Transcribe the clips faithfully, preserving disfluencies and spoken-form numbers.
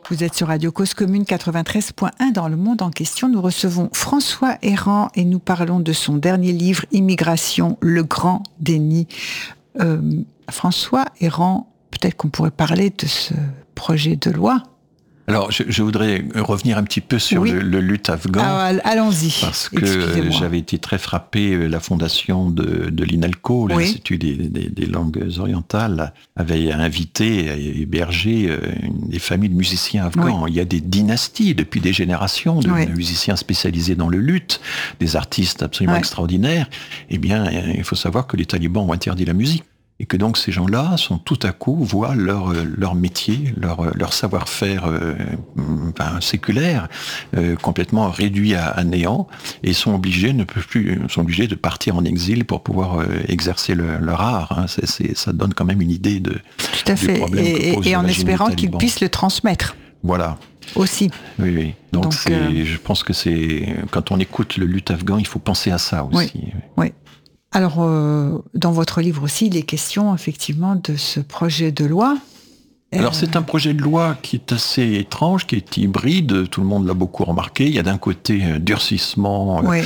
Vous êtes sur Radio Cause Commune quatre-vingt-treize point un dans le monde en question. Nous recevons François Héran et nous parlons de son dernier livre, Immigration, le grand déni. Euh, François Héran, peut-être qu'on pourrait parler de ce projet de loi. Alors, je, je voudrais revenir un petit peu sur oui. le, le lutte afghan. Ah, allons-y. Parce que j'avais été très frappé, la fondation de, de l'INALCO, oui. l'Institut des, des, des langues orientales, avait invité et hébergé des familles de musiciens afghans. Oui. Il y a des dynasties depuis des générations de oui. musiciens spécialisés dans le luth, des artistes absolument oui. extraordinaires. Eh bien, il faut savoir que les talibans ont interdit la musique. Et que donc ces gens-là sont tout à coup voient leur leur métier, leur leur savoir-faire euh, ben, séculaire euh, complètement réduit à, à néant et sont obligés ne peuvent plus sont obligés de partir en exil pour pouvoir euh, exercer le, leur art. Hein. C'est, c'est, ça donne quand même une idée de tout à fait du problème et, que pose et en espérant qu'ils puissent le transmettre. Voilà. Aussi. Oui, oui. Donc, donc c'est, euh... je pense que c'est quand on écoute le luth afghan, il faut penser à ça aussi. Oui. oui. Alors, euh, dans votre livre aussi, il est question effectivement de ce projet de loi. Alors, c'est un projet de loi qui est assez étrange, qui est hybride, tout le monde l'a beaucoup remarqué. Il y a d'un côté un durcissement oui.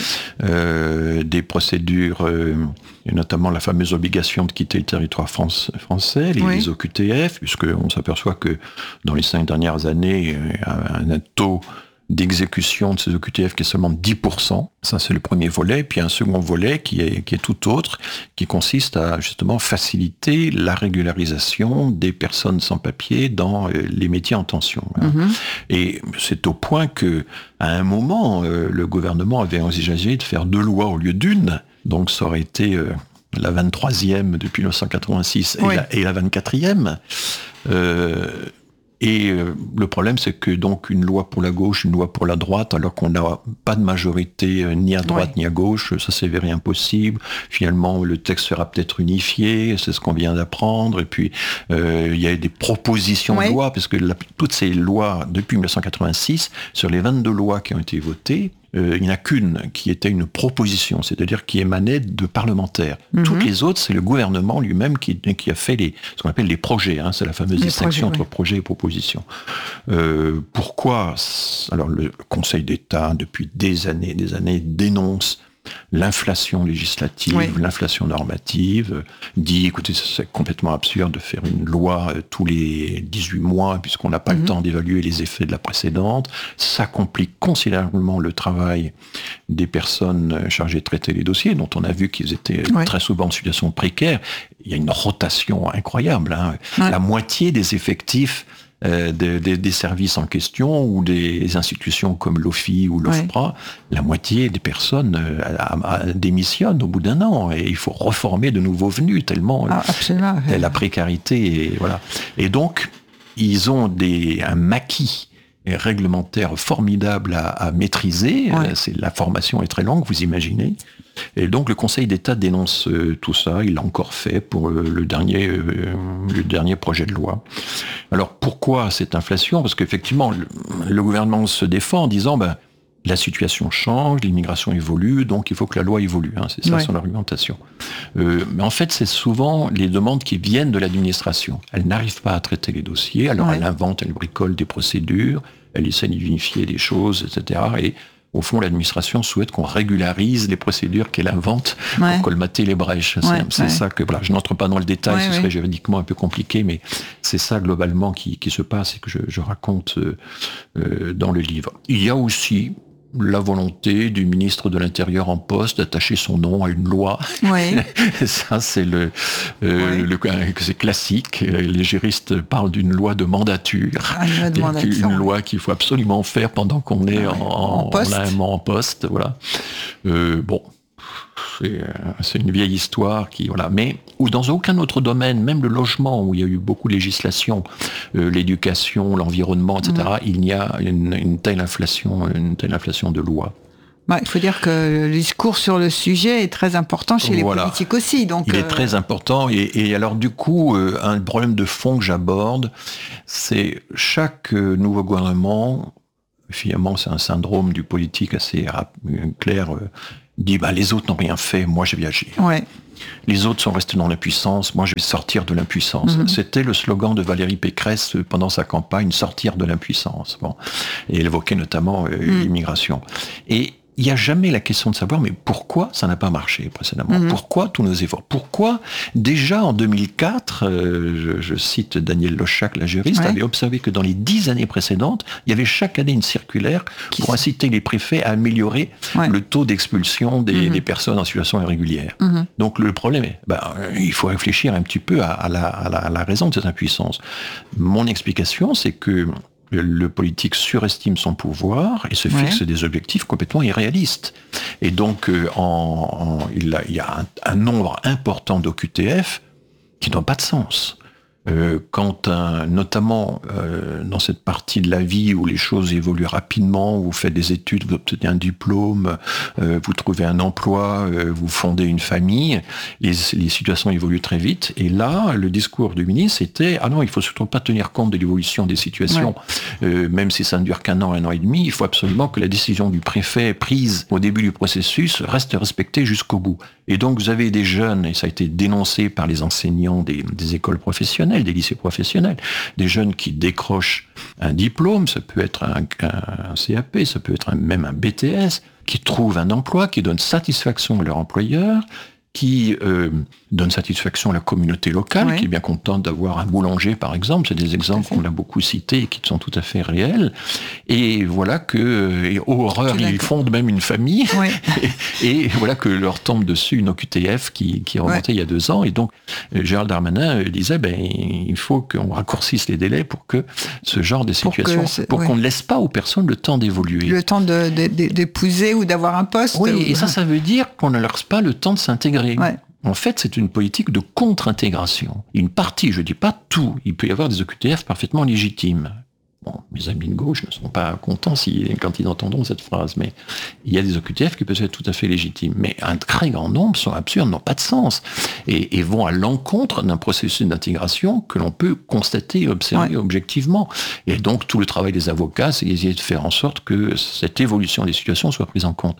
euh, des procédures, euh, et notamment la fameuse obligation de quitter le territoire France, français, les, oui. les O Q T F, puisqu'on s'aperçoit que dans les cinq dernières années, il y a un, un taux d'exécution de ces O Q T F qui est seulement de dix pour cent. Ça, c'est le premier volet. Puis un second volet qui est, qui est tout autre, qui consiste à justement faciliter la régularisation des personnes sans papier dans les métiers en tension. Mm-hmm. Et c'est au point que, à un moment, euh, le gouvernement avait envisagé de faire deux lois au lieu d'une. Donc, ça aurait été euh, la vingt-troisième depuis mille neuf cent quatre-vingt-six oui. et, la, et la vingt-quatrième. Euh, Et euh, le problème, c'est que donc une loi pour la gauche, une loi pour la droite, alors qu'on n'a pas de majorité euh, ni à droite oui. ni à gauche, ça s'avérait impossible. Finalement, le texte sera peut-être unifié, c'est ce qu'on vient d'apprendre. Et puis, euh, il y a des propositions oui. de loi, parce que la, toutes ces lois, depuis mille neuf cent quatre-vingt-six, sur les vingt-deux lois qui ont été votées, Euh, il n'y en a qu'une qui était une proposition, c'est-à-dire qui émanait de parlementaires. Mm-hmm. Toutes les autres, c'est le gouvernement lui-même qui, qui a fait les, ce qu'on appelle les projets. Hein, c'est la fameuse les distinction projets, entre oui. projet et proposition. Euh, pourquoi ? Alors, le Conseil d'État, depuis des années, des années, dénonce l'inflation législative, oui. l'inflation normative, dit, écoutez, c'est complètement absurde de faire une loi tous les dix-huit mois, puisqu'on n'a pas mm-hmm. le temps d'évaluer les effets de la précédente. Ça complique considérablement le travail des personnes chargées de traiter les dossiers, dont on a vu qu'ils étaient oui. très souvent en situation précaire. Il y a une rotation incroyable. Hein. Oui. La moitié des effectifs Euh, des, des, des services en question ou des institutions comme l'O F I ou l'O F P R A, ouais. la moitié des personnes euh, à, à, démissionnent au bout d'un an et il faut reformer de nouveaux venus tellement ah, absolument, euh, la précarité et voilà. Et donc ils ont des un maquis réglementaire formidable à, à maîtriser. Ouais. C'est, la formation est très longue, vous imaginez. Et donc le Conseil d'État dénonce euh, tout ça. Il l'a encore fait pour euh, le dernier euh, le dernier projet de loi. Alors pourquoi cette inflation ? Parce qu'effectivement, le, le gouvernement se défend en disant ben, la situation change, l'immigration évolue, donc il faut que la loi évolue. Hein, c'est ça ouais. son argumentation. Euh, mais en fait, c'est souvent les demandes qui viennent de l'administration. Elle n'arrive pas à traiter les dossiers, alors ouais. elle invente, elle bricole des procédures, elle essaie d'unifier les choses, et cetera. Et au fond, l'administration souhaite qu'on régularise les procédures qu'elle invente ouais. pour colmater les brèches. C'est, ouais, c'est ouais. ça que, voilà, je n'entre pas dans le détail, ouais, ce serait ouais. juridiquement un peu compliqué, mais c'est ça globalement qui, qui se passe et que je, je raconte euh, euh, dans le livre. Il y a aussi la volonté du ministre de l'Intérieur en poste d'attacher son nom à une loi. Oui. Ça, c'est le, euh, oui. le, c'est classique. Les juristes parlent d'une loi de mandature. Ah, une loi de mandature. Une loi qu'il faut absolument faire pendant qu'on est ah, en, en, poste. en, en poste. Voilà. Euh, bon. C'est, c'est une vieille histoire qui, voilà. Mais, ou dans aucun autre domaine, même le logement, où il y a eu beaucoup de législation, euh, l'éducation, l'environnement, et cetera, mmh. il y a une, une telle inflation, une telle inflation de lois. Bah, il faut dire que le discours sur le sujet est très important chez les voilà. politiques aussi. Donc, il euh... est très important. Et, et alors, du coup, euh, un problème de fond que j'aborde, c'est chaque euh, nouveau gouvernement, finalement, c'est un syndrome du politique assez rap- clair, euh, dit bah, les autres n'ont rien fait, moi je vais agir. Ouais. Les autres sont restés dans l'impuissance, moi je vais sortir de l'impuissance. Mmh. C'était le slogan de Valérie Pécresse pendant sa campagne, sortir de l'impuissance. Bon. Et elle évoquait notamment euh, mmh. l'immigration. Et il n'y a jamais la question de savoir, mais pourquoi ça n'a pas marché précédemment ? Mmh. Pourquoi tous nos efforts ? Pourquoi, déjà en deux mille quatre, euh, je, je cite Daniel Lochac, la juriste, ouais. avait observé que dans les dix années précédentes, il y avait chaque année une circulaire Qui pour inciter les préfets à améliorer ouais. le taux d'expulsion des, mmh. des personnes en situation irrégulière. Mmh. Donc le problème est, ben, il faut réfléchir un petit peu à, à, la, à, la, à la raison de cette impuissance. Mon explication, c'est que le politique surestime son pouvoir et se fixe ouais. des objectifs complètement irréalistes. Et donc, euh, en, en, il, a, il y a un, un nombre important d'O Q T F qui n'ont pas de sens. Euh, quand un, notamment euh, dans cette partie de la vie où les choses évoluent rapidement, vous faites des études, vous obtenez un diplôme, euh, vous trouvez un emploi, euh, vous fondez une famille, les, les situations évoluent très vite. Et là, le discours du ministre était « Ah non, il faut surtout pas tenir compte de l'évolution des situations, ouais. euh, même si ça ne dure qu'un an, un an et demi, il faut absolument que la décision du préfet prise au début du processus reste respectée jusqu'au bout. » Et donc, vous avez des jeunes, et ça a été dénoncé par les enseignants des, des écoles professionnelles, des lycées professionnels, des jeunes qui décrochent un diplôme, ça peut être un, un C A P, ça peut être un, même un B T S, qui trouvent un emploi, qui donne satisfaction à leur employeur, qui euh, donne satisfaction à la communauté locale, oui. qui est bien contente d'avoir un boulanger, par exemple. C'est des exemples qu'on a beaucoup cités et qui sont tout à fait réels. Et voilà que, et oh, horreur, ils fondent même une famille. Oui. et, et voilà que leur tombe dessus une O Q T F qui, qui est remontée oui. il y a deux ans. Et donc, Gérald Darmanin disait, ben, il faut qu'on raccourcisse les délais pour que ce genre de situation, pour, pour oui. qu'on ne laisse pas aux personnes le temps d'évoluer. Le temps de, de, de, d'épouser ou d'avoir un poste. Oui, ou... et ça, ça veut dire qu'on ne leur laisse pas le temps de s'intégrer. Ouais. En fait, c'est une politique de contre-intégration. Une partie, je dis pas tout, il peut y avoir des O Q T F parfaitement légitimes. Bon, mes amis de gauche ne sont pas contents si, quand ils entendront cette phrase, mais il y a des O Q T F qui peuvent être tout à fait légitimes. Mais un très grand nombre sont absurdes, n'ont pas de sens, et, et vont à l'encontre d'un processus d'intégration que l'on peut constater et observer ouais. objectivement. Et donc, tout le travail des avocats, c'est d'essayer de faire en sorte que cette évolution des situations soit prise en compte.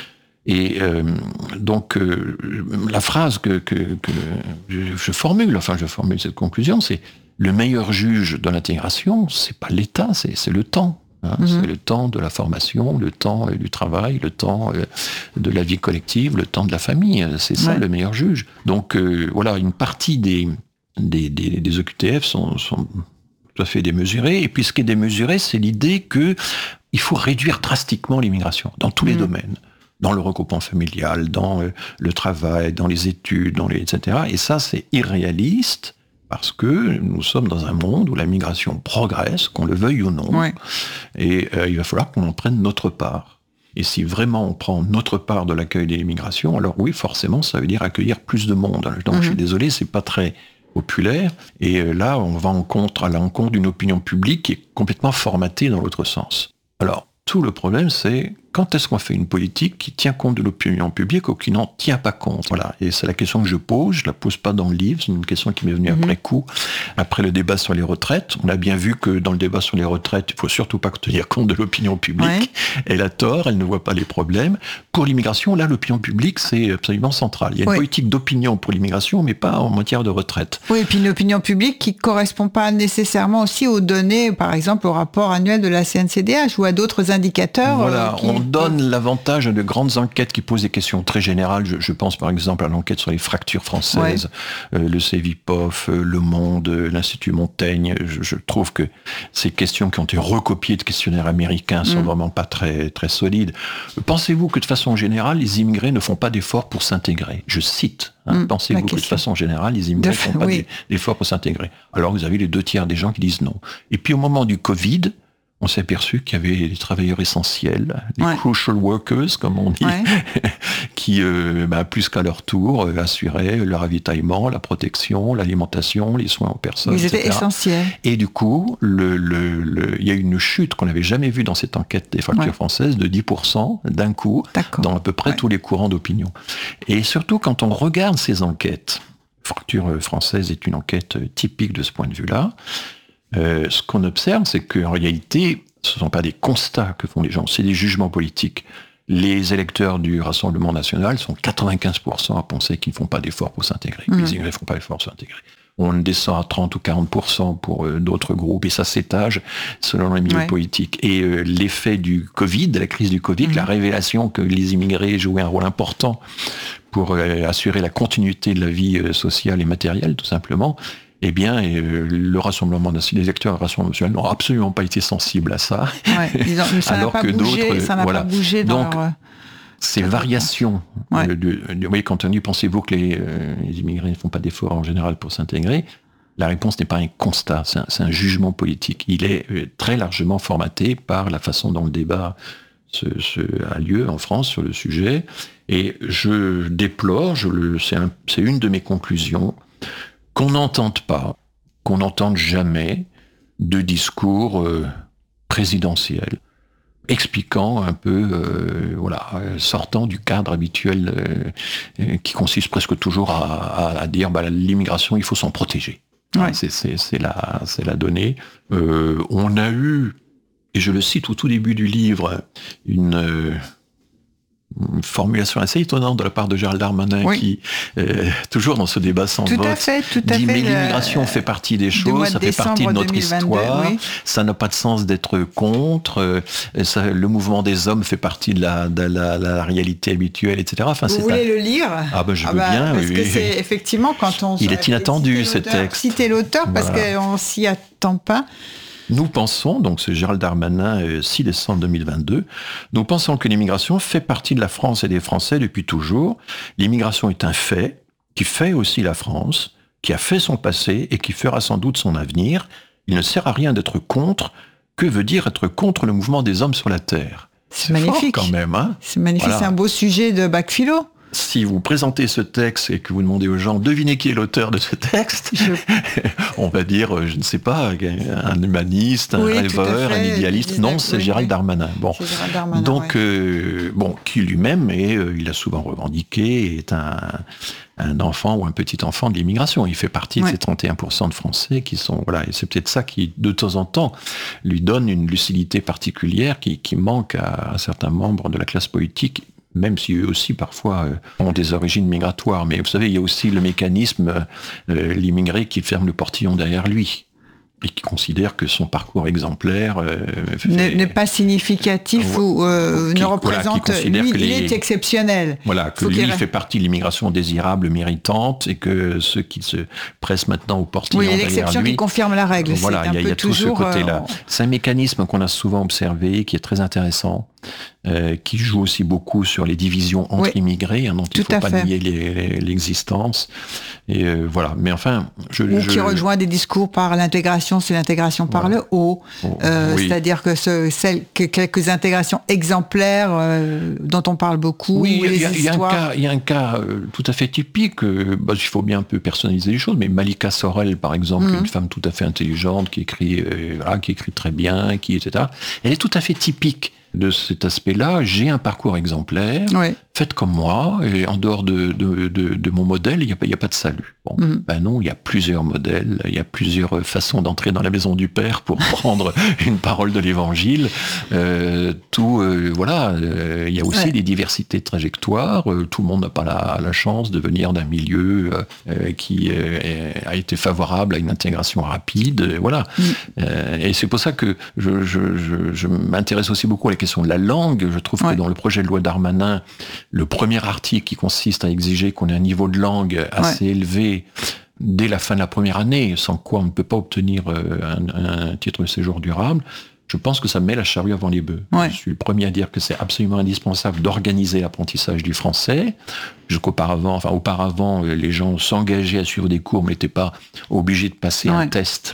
Et euh, donc, euh, la phrase que, que, que je, je formule, enfin je formule cette conclusion, c'est le meilleur juge de l'intégration, c'est pas l'État, c'est, c'est le temps. Hein, mm-hmm. C'est le temps de la formation, le temps euh, du travail, le temps euh, de la vie collective, le temps de la famille. C'est ça ouais. le meilleur juge. Donc euh, voilà, une partie des, des, des, des O Q T F sont, sont tout à fait démesurées. Et puis ce qui est démesuré, c'est l'idée que il faut réduire drastiquement l'immigration dans tous mm-hmm. les domaines. Dans le regroupement familial, dans euh, le travail, dans les études, dans les, et cetera. Et ça, c'est irréaliste parce que nous sommes dans un monde où la migration progresse, qu'on le veuille ou non. Ouais. Et euh, il va falloir qu'on en prenne notre part. Et si vraiment on prend notre part de l'accueil des migrations, alors oui, forcément, ça veut dire accueillir plus de monde. Donc, mmh. je suis désolé, c'est pas très populaire. Et euh, là, on va en contre, à l'encontre d'une opinion publique qui est complètement formatée dans l'autre sens. Alors, tout le problème, c'est quand est-ce qu'on fait une politique qui tient compte de l'opinion publique ou qui n'en tient pas compte ? Voilà. Et c'est la question que je pose. Je la pose pas dans le livre. C'est une question qui m'est venue mmh. après coup, après le débat sur les retraites. On a bien vu que dans le débat sur les retraites, il faut surtout pas tenir compte de l'opinion publique. Ouais. Elle a tort. Elle ne voit pas les problèmes. Pour l'immigration, là, l'opinion publique, c'est absolument central. Il y a une ouais. politique d'opinion pour l'immigration, mais pas en matière de retraite. Oui, et puis une opinion publique qui correspond pas nécessairement aussi aux données, par exemple, au rapport annuel de la C N C D H ou à d'autres indicateurs. Voilà. Euh, qui... On donne l'avantage à de grandes enquêtes qui posent des questions très générales. Je, je pense par exemple à l'enquête sur les fractures françaises, ouais. euh, le Cevipof, euh, Le Monde, euh, l'Institut Montaigne. Je, je trouve que ces questions qui ont été recopiées de questionnaires américains sont mmh. vraiment pas très, très solides. Pensez-vous que de façon générale, les immigrés ne font pas d'efforts pour s'intégrer ? Je cite. Hein, mmh, pensez-vous que de façon générale, les immigrés ne font pas oui. d'efforts pour s'intégrer ? Alors vous avez les deux tiers des gens qui disent non. Et puis au moment du Covid, on s'est aperçu qu'il y avait des travailleurs essentiels, des ouais. crucial workers, comme on dit, ouais. qui, euh, bah, plus qu'à leur tour, euh, assuraient le ravitaillement, la protection, l'alimentation, les soins aux personnes, Ils et cetera. Étaient essentiels. Et du coup, le, le, le, il y a eu une chute qu'on n'avait jamais vue dans cette enquête des fractures ouais. françaises de dix pour cent d'un coup, D'accord. dans à peu près ouais. tous les courants d'opinion. Et surtout, quand on regarde ces enquêtes, fracture française est une enquête typique de ce point de vue-là. Euh, ce qu'on observe, c'est qu'en réalité, ce ne sont pas des constats que font les gens, c'est des jugements politiques. Les électeurs du Rassemblement national sont quatre-vingt-quinze pour cent à penser qu'ils ne font pas d'efforts pour s'intégrer. Mmh. Les immigrés ne font pas d'efforts pour s'intégrer. On descend à trente ou quarante pour cent pour euh, d'autres groupes, et ça s'étage selon les milieux ouais. politiques. Et euh, l'effet du Covid, la crise du Covid, mmh. la révélation que les immigrés jouaient un rôle important pour euh, assurer la continuité de la vie euh, sociale et matérielle, tout simplement, eh bien, euh, le Rassemblement national, les électeurs du Rassemblement national n'ont absolument pas été sensibles à ça. Ouais, ils ont, ça alors n'a pas que bougé, d'autres, ça n'a voilà. pas bougé dans Donc, leur... ces variations, ouais. de, de, de, oui, quand on dit, pensez-vous que les, euh, les immigrés ne font pas d'efforts en général pour s'intégrer? La réponse n'est pas un constat, c'est un, c'est un jugement politique. Il est euh, très largement formaté par la façon dont le débat se, se, a lieu en France sur le sujet. Et je déplore, je le, c'est, un, c'est une de mes conclusions, qu'on n'entende pas, qu'on n'entende jamais de discours euh, présidentiels, expliquant un peu, euh, voilà, sortant du cadre habituel euh, qui consiste presque toujours à, à, à dire bah, l'immigration, il faut s'en protéger. Ouais. C'est, c'est, c'est, la, c'est la donnée. Euh, on a eu, et je le cite au tout début du livre, une... Euh, une formulation assez étonnante de la part de Gérald Darmanin oui. qui, euh, toujours dans ce débat sans tout vote, à fait, tout à dit fait mais l'immigration fait partie des choses, ça fait partie de notre histoire, oui. ça n'a pas de sens d'être contre, euh, ça, le mouvement des hommes fait partie de la, de la, la réalité habituelle, et cetera. Enfin, Vous c'est voulez un... le lire? Ah ben je ah veux bah, bien. Parce oui. que c'est effectivement quand on... Il est inattendu ce texte. Citer l'auteur parce voilà. qu'on s'y attend pas. Nous pensons, donc c'est Gérald Darmanin, euh, six décembre deux mille vingt-deux, nous pensons que l'immigration fait partie de la France et des Français depuis toujours. L'immigration est un fait qui fait aussi la France, qui a fait son passé et qui fera sans doute son avenir. Il ne sert à rien d'être contre. Que veut dire être contre le mouvement des hommes sur la Terre? C'est, c'est magnifique fort quand même. Hein, c'est magnifique, voilà. C'est un beau sujet de bac philo. Si vous présentez ce texte et que vous demandez aux gens, devinez qui est l'auteur de ce texte, je... on va dire, je ne sais pas, un humaniste, un oui, rêveur, un idéaliste. Non, c'est oui, Gérald oui. Darmanin. Bon, c'est Gérald Darmanin, donc, ouais. euh, bon, qui lui-même est, euh, il a souvent revendiqué, est un, un enfant ou un petit enfant de l'immigration. Il fait partie ouais. de ces trente et un pour cent de Français qui sont, voilà, et c'est peut-être ça qui, de temps en temps, lui donne une lucidité particulière qui, qui manque à, à certains membres de la classe politique. Même si eux aussi, parfois, euh, ont des origines migratoires. Mais vous savez, il y a aussi le mécanisme, euh, l'immigré qui ferme le portillon derrière lui et qui considère que son parcours exemplaire euh, fait, n'est pas significatif euh, ou euh, qui, ne représente... Voilà, lui, il les, est exceptionnel. Voilà, que Faut lui, il fait partie de l'immigration désirable, méritante, et que ceux qui se pressent maintenant au portillon derrière lui... Oui, l'exception qui confirme la règle. Voilà, il y a, y a tout ce côté-là. Euh, C'est un mécanisme qu'on a souvent observé, qui est très intéressant, euh, qui joue aussi beaucoup sur les divisions entre oui, immigrés, hein, dont il ne faut pas fait. nier les, les, l'existence. Et euh, voilà, mais enfin... Je, Ou je... qui rejoint des discours par l'intégration, c'est l'intégration par voilà. le haut. Oh, euh, oui. C'est-à-dire que, ce, celle, que quelques intégrations exemplaires euh, dont on parle beaucoup. Oui, il y, y, y, y a un cas euh, tout à fait typique. Euh, bah, il faut bien un peu personnaliser les choses, mais Malika Sorel, par exemple, mmh. une femme tout à fait intelligente, qui écrit, euh, voilà, qui écrit très bien, qui, et cetera. Elle est tout à fait typique de cet aspect-là. J'ai un parcours exemplaire, oui. faites comme moi, et en dehors de, de, de, de mon modèle, il n'y a, a pas de salut. Bon, mmh. ben non, il y a plusieurs modèles, il y a plusieurs façons d'entrer dans la maison du Père pour prendre une parole de l'Évangile. Euh, tout, euh, voilà, euh, il y a aussi ouais. des diversités de trajectoires. Euh, tout le monde n'a pas la, la chance de venir d'un milieu euh, qui euh, a été favorable à une intégration rapide. Euh, voilà. Mmh. Euh, et c'est pour ça que je, je, je, je m'intéresse aussi beaucoup à la question de la langue. Je trouve ouais. que dans le projet de loi Darmanin, le premier article qui consiste à exiger qu'on ait un niveau de langue assez ouais. élevé dès la fin de la première année, sans quoi on ne peut pas obtenir un, un titre de séjour durable, je pense que ça met la charrue avant les bœufs. Ouais. Je suis le premier à dire que c'est absolument indispensable d'organiser l'apprentissage du français. Jusqu'auparavant, enfin auparavant, les gens s'engageaient à suivre des cours, mais n'étaient pas obligés de passer ouais. un test.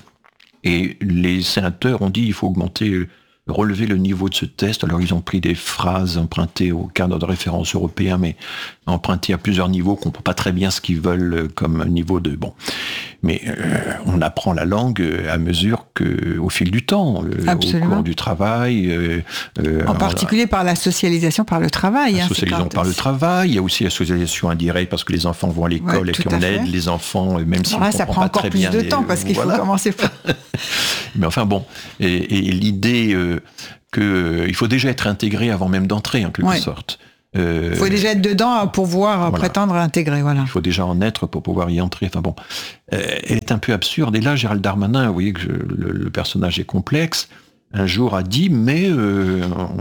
Et les sénateurs ont dit il faut augmenter, relever le niveau de ce test. Alors ils ont pris des phrases empruntées au cadre de référence européen, mais empruntées à plusieurs niveaux, qu'on ne comprend pas très bien ce qu'ils veulent comme niveau de... Bon, mais euh, on apprend la langue à mesure que au fil du temps, euh, au cours du travail. Euh, euh, en particulier alors, par la socialisation par le travail. La hein, socialisation par le travail. Il y a aussi la socialisation indirecte parce que les enfants vont à l'école ouais, et qu'on aide les enfants, même si alors, on ça prend pas encore très plus bien de les, temps parce qu'il voilà. faut commencer par. Mais enfin bon, et, et l'idée euh, que euh, il faut déjà être intégré avant même d'entrer en quelque ouais. sorte. Il euh, faut déjà être dedans pour pouvoir voilà. prétendre à intégrer. Voilà. Il faut déjà en être pour pouvoir y entrer. Enfin bon, euh, elle est un peu absurde. Et là, Gérald Darmanin, vous voyez que je, le, le personnage est complexe, un jour a dit, mais euh,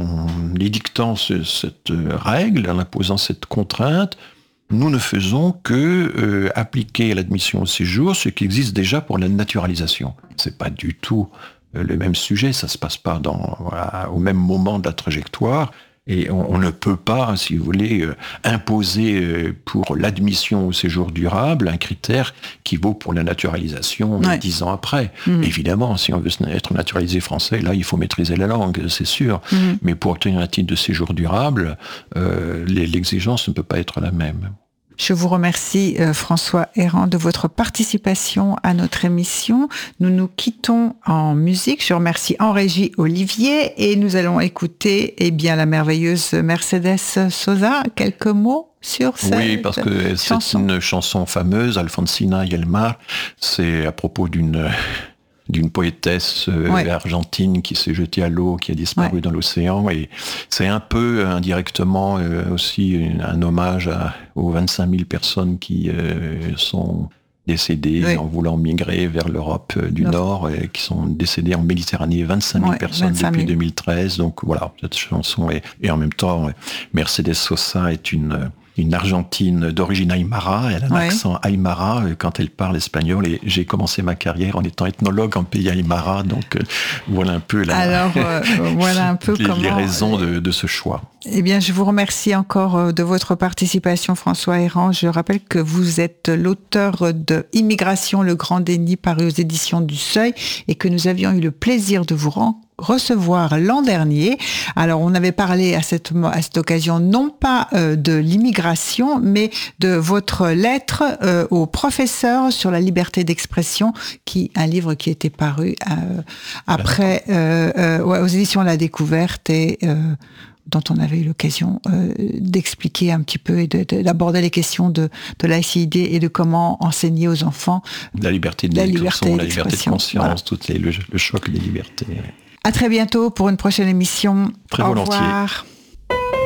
en édictant ce, cette règle, en imposant cette contrainte, nous ne faisons que euh, appliquer à l'admission au séjour ce qui existe déjà pour la naturalisation. C'est pas du tout euh, le même sujet, ça se passe pas dans, voilà, au même moment de la trajectoire. Et on, on ne peut pas, si vous voulez, euh, imposer euh, pour l'admission au séjour durable un critère qui vaut pour la naturalisation ouais. dix ans après. Mmh. Évidemment, si on veut être naturalisé français, là, il faut maîtriser la langue, c'est sûr. Mmh. Mais pour obtenir un titre de séjour durable, euh, les, l'exigence ne peut pas être la même. Je vous remercie, euh, François Héran, de votre participation à notre émission. Nous nous quittons en musique. Je remercie en régie Olivier et nous allons écouter eh bien, la merveilleuse Mercedes Sosa. Quelques mots sur cette Oui, parce que chanson. C'est une chanson fameuse, Alfonsina y el mar. C'est à propos d'une... d'une poétesse euh, ouais. argentine qui s'est jetée à l'eau, qui a disparu ouais. dans l'océan. Et c'est un peu indirectement euh, aussi un hommage à, aux vingt-cinq mille personnes qui euh, sont décédées oui. en voulant migrer vers l'Europe euh, du Nord, et qui sont décédées en Méditerranée. vingt-cinq mille ouais, personnes vingt-cinq mille. Depuis deux mille treize. Donc voilà, cette chanson est... Et en même temps, Mercedes Sosa est une... une Argentine d'origine aymara, elle a un ouais. accent aymara quand elle parle espagnol, et j'ai commencé ma carrière en étant ethnologue en pays aymara, donc euh, voilà un peu, la, Alors, euh, voilà un peu les, comment, les raisons de, de ce choix. Eh bien, je vous remercie encore de votre participation, François Héran. Je rappelle que vous êtes l'auteur de Immigration, le grand déni, paru aux éditions du Seuil, et que nous avions eu le plaisir de vous rencontrer recevoir l'an dernier. Alors, on avait parlé à cette, à cette occasion non pas euh, de l'immigration, mais de votre lettre euh, au professeur sur la liberté d'expression, qui un livre qui était paru euh, après euh, euh, ouais, aux éditions La Découverte et euh, dont on avait eu l'occasion euh, d'expliquer un petit peu et de, de, d'aborder les questions de, de laïcité et de comment enseigner aux enfants la liberté de la liberté, la liberté de conscience, voilà. toutes les, le, le choc des libertés. À très bientôt pour une prochaine émission. Très Au volontiers. revoir.